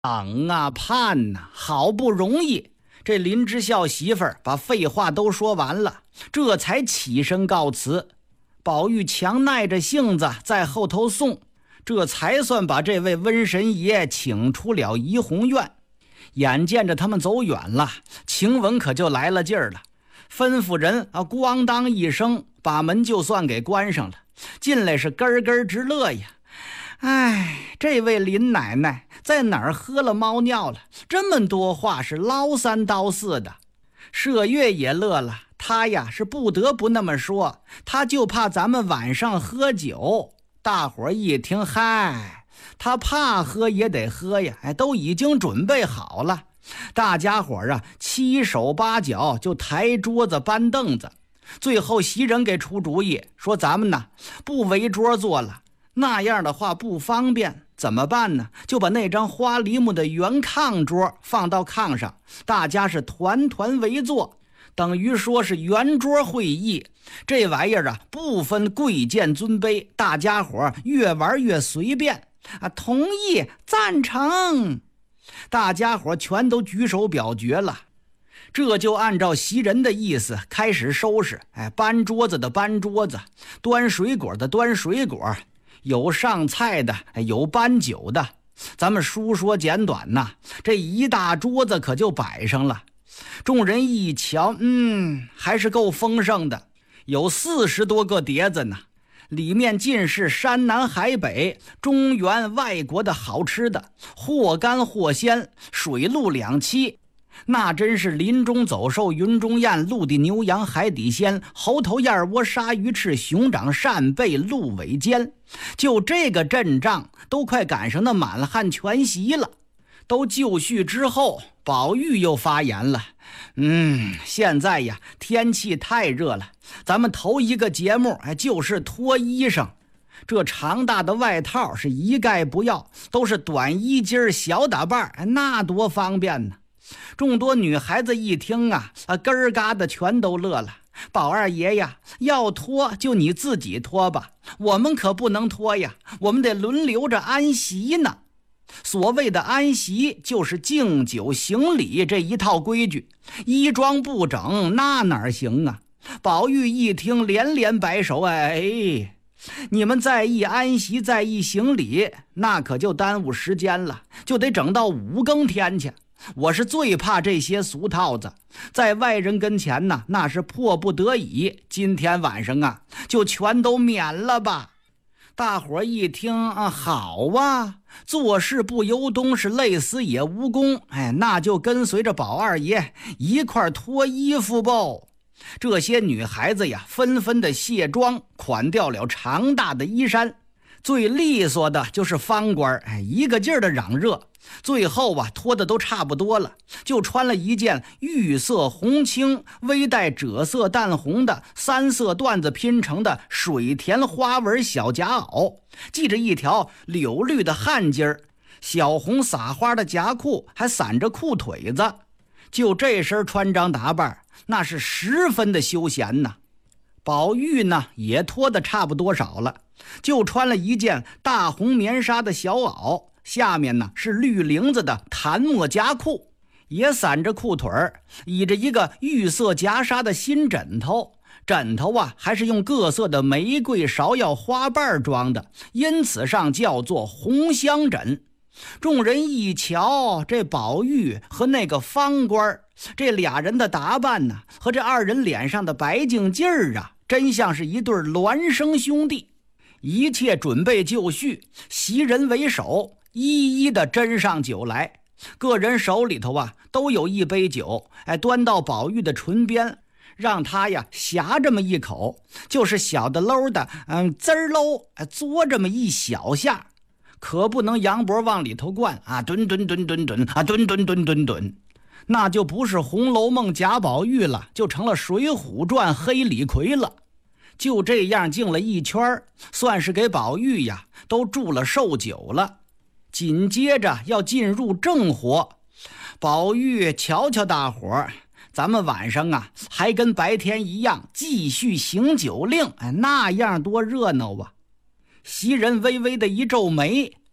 等啊盼呐，好不容易这林之孝媳妇儿把废话都说完了，这才起身告辞。宝玉强耐着性子在后头送，这才算把这位瘟神爷请出了怡红院。眼见着他们走远了，晴雯可就来了劲儿了，吩咐人咣当一声把门就算给关上了，进来是咯咯直乐呀。哎，这位林奶奶在哪儿喝了猫尿了？这么多话是唠三叨四的。麝月也乐了，他呀是不得不那么说，他就怕咱们晚上喝酒。大伙儿一听，嗨，他怕喝也得喝呀，都已经准备好了。大家伙儿七手八脚就抬桌子搬凳子。最后袭人给出主意，说咱们不围桌坐了，那样的话不方便，怎么办呢？就把那张花梨木的圆炕桌放到炕上，大家是团团围坐，等于说是圆桌会议。这玩意儿不分贵贱尊卑，大家伙越玩越随便。同意，赞成。大家伙全都举手表决了。这就按照袭人的意思开始收拾，搬桌子的搬桌子，端水果的端水果，有上菜的，有搬酒的。咱们书说简短这一大桌子可就摆上了。众人一瞧，还是够丰盛的，有40多个碟子呢，里面尽是山南海北、中原外国的好吃的，或干或鲜，水陆两栖。那真是林中走兽、云中雁、陆地牛羊、海底鲜、猴头燕窝、鲨鱼翅、熊掌扇贝、鹿尾尖。就这个阵仗都快赶上那满汉全席了。都就绪之后，宝玉又发言了，现在天气太热了，咱们头一个节目就是脱衣裳。这长大的外套是一概不要，都是短衣襟小打扮，那多方便呢。众多女孩子一听咯儿嘎的全都乐了。宝二爷呀，要脱就你自己脱吧，我们可不能脱呀，我们得轮流着安席呢。所谓的安席就是敬酒行礼这一套规矩，衣装不整那哪行啊？宝玉一听连连摆手，你们在意安席在意行礼，那可就耽误时间了，就得整到5更天去。我是最怕这些俗套子，在外人跟前那是迫不得已，今天晚上就全都免了吧。大伙儿一听好啊，做事不由东，是累死也无功，那就跟随着宝二爷一块脱衣服吧。这些女孩子纷纷的卸妆，款掉了长大的衣衫。最利索的就是方官，一个劲儿的嚷热，最后脱的都差不多了，就穿了一件玉色红青微带赭色淡红的3色缎子拼成的水田花纹小夹袄，系着一条柳绿的汗巾儿，小红撒花的夹裤还散着裤腿子。就这身穿装打扮，那是十分的休闲呐。宝玉也脱得差不多少了，就穿了一件大红棉纱的小袄，下面是绿绫子的檀墨夹裤，也散着裤腿儿，倚着一个玉色夹纱的新枕头，枕头还是用各色的玫瑰芍药花瓣装的，因此上叫做红香枕。众人一瞧，这宝玉和那个方官，这俩人的打扮和这二人脸上的白净劲儿真像是一对孪生兄弟。一切准备就绪，袭人为首，一一的斟上酒来，个人手里头都有一杯酒，端到宝玉的唇边，让他呷这么一口，就是小的搂的滋儿搂，嘬这么一小下，可不能扬脖往里头灌吨吨吨吨吨吨吨吨吨吨，那就不是《红楼梦》贾宝玉了，就成了《水浒传》黑李逵了。就这样敬了一圈，算是给宝玉都祝了寿酒了。紧接着要进入正活，宝玉瞧瞧大伙儿，咱们晚上还跟白天一样继续行酒令，那样多热闹啊。袭人微微的一皱眉，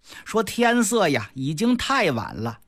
说天色呀已经太晚了，